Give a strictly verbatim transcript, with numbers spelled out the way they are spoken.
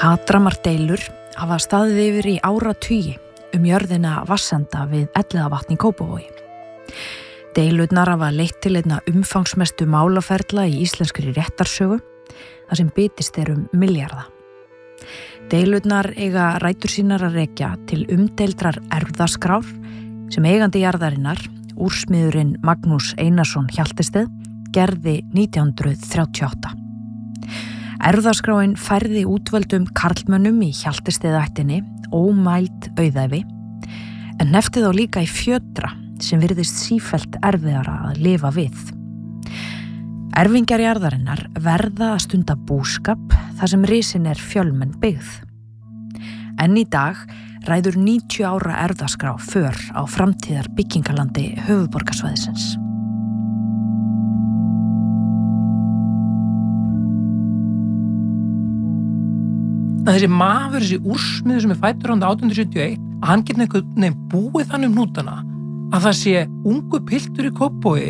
Hatramar deilur hafa staðið yfir í áratugi um jörðina Vatnsenda við Elliðavatn í Kópavogi. Deilurnar hafa leitt til einna umfangsmestu málaferla í íslenskri réttarsögu, þar sem bitist er um milljarða. Deilurnar eiga rætur sínar að rekja til umdeildrar erfðaskrár sem eigandi jarðarinnar, úrsmiðurinn Magnús Einarsson Hjaltested, gerði nítján hundruð þrjátíu og átta. Erfðaskráin færði útvöldum karlmönnum í Hjaltesteðættinni ómæld auðæfi, en hneppti þá líka í fjötra sem virðist sífellt erfiðara að lifa við. Erfingjar jarðarinnar verða að stunda búskap þar sem risin er fjölmenn byggð. En í dag ræður níutíu ára erfðaskrá för á framtíðar byggingalandi höfuðborgarsvæðisins. Að þessi maður, þessi úrsmiður sem er fæddur árið átján hundruð sjötíu og eitt, að hann geti einhvern veginn búið þannig um hnútana að það sé ungu piltur í Kópavogi